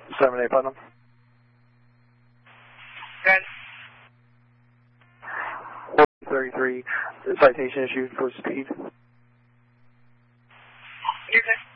7-8 Putnam. Good. 33, citation issued for speed. You're good.